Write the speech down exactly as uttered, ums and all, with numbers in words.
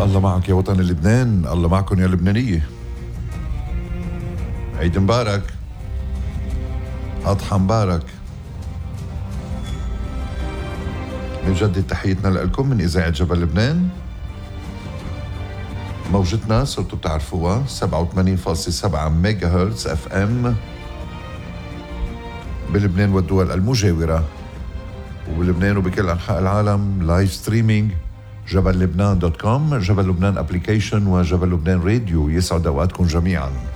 الله معك يا وطن لبنان، الله معكم يا لبنانية. عيد مبارك، أضحى مبارك. بنجدد تحيتنا لكم من إذاعة جبل لبنان. موجتنا صرتوا بتعرفوها سبعة وثمانين فاصلة سبعة ميجا هرتز اف ام بلبنان والدول المجاورة، وبلبنان وبكل أنحاء العالم لايف ستريمينج جبل لبنان دوت كوم، جبل لبنان ابليكيشن وجبل لبنان راديو. يسعد اوقاتكم جميعا.